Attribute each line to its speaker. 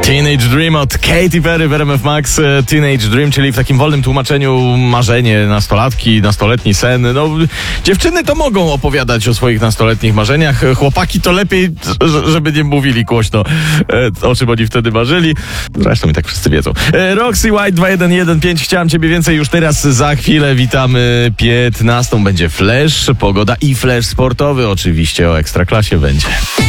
Speaker 1: Teenage Dream od Katy Perry w RMF Max. Teenage Dream, czyli w takim wolnym tłumaczeniu marzenie nastolatki, nastoletni sen. No, dziewczyny to mogą opowiadać o swoich nastoletnich marzeniach. Chłopaki to lepiej, żeby nie mówili głośno, o czym oni wtedy marzyli. Zresztą i tak wszyscy wiedzą. Roxy White 2115. Chciałem ciebie więcej już teraz. Za chwilę witamy 15. Będzie flash, pogoda i flash sportowy. Oczywiście o Ekstraklasie będzie.